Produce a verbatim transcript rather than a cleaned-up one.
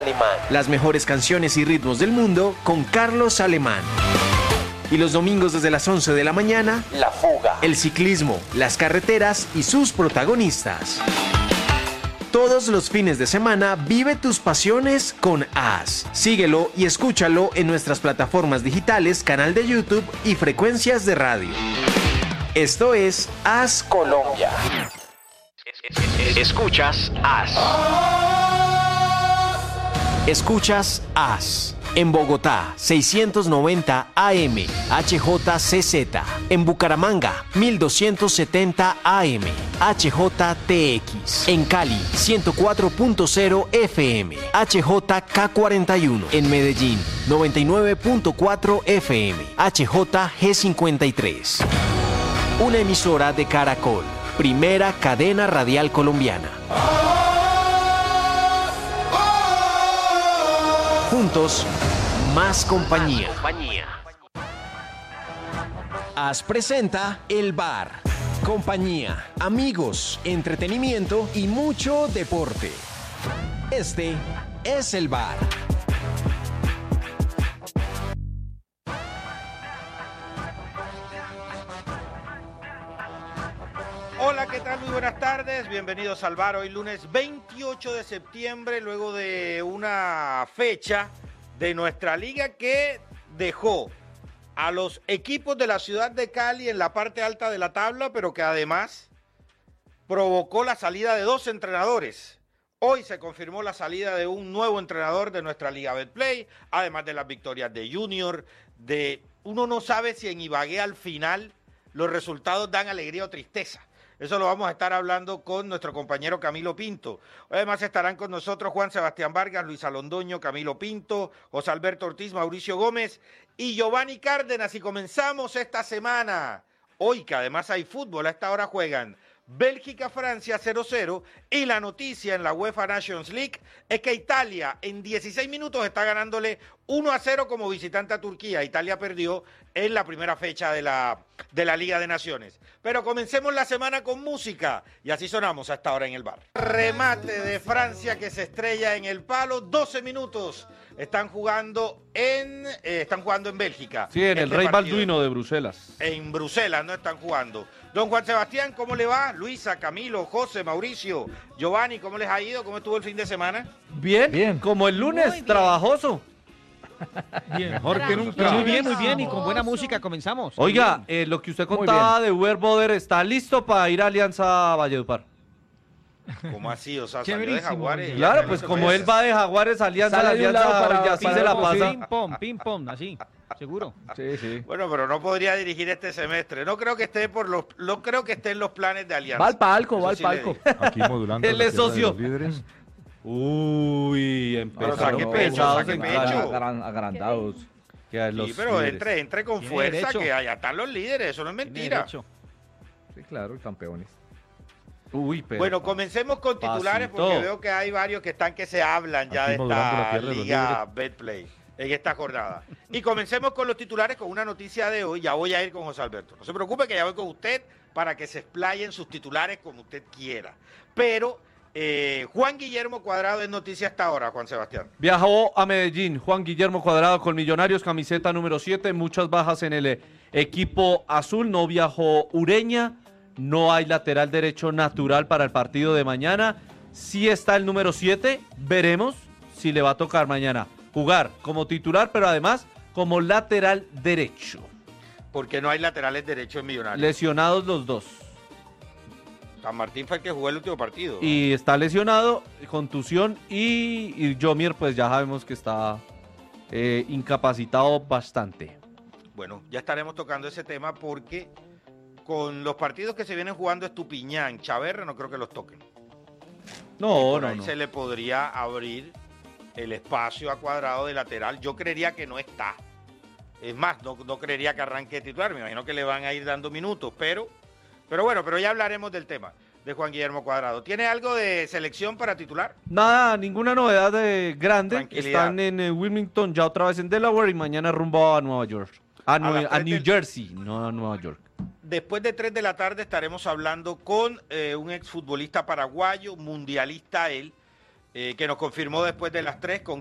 Alemán. Las mejores canciones y ritmos del mundo con Carlos Alemán. Y los domingos desde las once de la mañana, La Fuga, el ciclismo, las carreteras y sus protagonistas. Todos los fines de semana vive tus pasiones con As. Síguelo y escúchalo en nuestras plataformas digitales, canal de YouTube y frecuencias de radio. Esto es As Colombia. Escuchas As. Escuchas As. En Bogotá, seiscientos noventa A M, H J C Z. En Bucaramanga, mil doscientos setenta A M, H J T X. En Cali, ciento cuatro punto cero F M, H J K cuarenta y uno. En Medellín, noventa y nueve punto cuatro F M, H J G cincuenta y tres. Una emisora de Caracol, primera cadena radial colombiana. Juntos, más compañía. As presenta El Bar. Compañía, amigos, entretenimiento y mucho deporte. Este es El Bar. Hola, ¿qué tal? Muy buenas tardes, bienvenidos al Bar. Hoy lunes veintiocho de septiembre, luego de una fecha de nuestra liga que dejó a los equipos de la ciudad de Cali en la parte alta de la tabla, pero que además provocó la salida de dos entrenadores. Hoy se confirmó la salida de un nuevo entrenador de nuestra liga Betplay, además de las victorias de Junior, de uno no sabe si en Ibagué al final los resultados dan alegría o tristeza. Eso lo vamos a estar hablando con nuestro compañero Camilo Pinto. Además estarán con nosotros Juan Sebastián Vargas, Luis Alondoño, Camilo Pinto, José Alberto Ortiz, Mauricio Gómez y Giovanni Cárdenas. Y comenzamos esta semana. Hoy que además hay fútbol, a esta hora juegan Bélgica-Francia cero cero y la noticia en la UEFA Nations League es que Italia en dieciséis minutos está ganándole uno a cero como visitante a Turquía. Italia perdió en la primera fecha de la, de la Liga de Naciones. Pero comencemos la semana con música y así sonamos hasta ahora en el Bar. Remate de Francia que se estrella en el palo, doce minutos. Están jugando en eh, están jugando en Bélgica. Sí, en el este Rey partido. Balduino de Bruselas. En Bruselas no están jugando. Don Juan Sebastián, ¿cómo le va? Luisa, Camilo, José, Mauricio, Giovanni, ¿cómo les ha ido? ¿Cómo estuvo el fin de semana? Bien, bien. Como el lunes, trabajoso. Bien, mejor que nunca. Muy bien, muy bien, y con buena música comenzamos. Oiga, eh, lo que usted contaba de Uber Boder, ¿está listo para ir a Alianza Valledupar? ¿Cómo así? O sea, salió de Jaguares. Claro, pues como él va de Jaguares a Alianza, la Alianza para, ya sí se la pasa. Ping pong, ping pong, así, seguro. Sí, sí. Bueno, pero no podría dirigir este semestre. No creo que esté por los, no creo que esté en los planes de Alianza. Va al palco, Eso va al sí palco. Aquí modulando. Él la es tierra de socio. los líderes. Uy, Pero empezaron saque pecho, pesados saque en pecho. Cali. Agran- agrandados. Que a los Sí, pero líderes. entre, entre con Tiene fuerza, derecho. que allá están los líderes, eso no es Tiene mentira. derecho. Sí, claro, campeones. Uy, pero... Bueno, comencemos con titulares Pasito. porque veo que hay varios que están que se hablan ya Aquí de modulando la esta tierra de los liga líderes. Betplay en esta jornada. Y comencemos con los titulares con una noticia de hoy. Ya voy a ir con José Alberto. No se preocupe que ya voy con usted para que se explayen sus titulares como usted quiera. Pero eh, Juan Guillermo Cuadrado es noticia hasta ahora, Juan Sebastián. Viajó a Medellín Juan Guillermo Cuadrado con Millonarios, camiseta número siete, muchas bajas en el eh, equipo azul. No viajó Ureña, no hay lateral derecho natural para el partido de mañana. Sí está el número siete, veremos si le va a tocar mañana jugar como titular, pero además como lateral derecho. Porque no hay laterales derechos en Millonarios. Lesionados los dos. San Martín fue el que jugó el último partido. ¿no? Y está lesionado, contusión, y, y Yomier pues ya sabemos que está eh, incapacitado bastante. Bueno, ya estaremos tocando ese tema porque con los partidos que se vienen jugando Estupiñán, Chaverra, no creo que los toquen. No, Por no, ahí no. se le podría abrir el espacio a Cuadrado de lateral. Yo creería que no está. Es más, no, no creería que arranque de titular. Me imagino que le van a ir dando minutos, pero, pero bueno, pero ya hablaremos del tema de Juan Guillermo Cuadrado. ¿Tiene algo de selección para titular? Nada, ninguna novedad de grande. Tranquilidad. Están en eh, Wilmington, ya otra vez en Delaware y mañana rumbo a Nueva York. A, A Nue- las a tres New del- Jersey, no a Nueva York. Después de tres de la tarde estaremos hablando con eh, un exfutbolista paraguayo, mundialista él, eh, que nos confirmó después de las tres con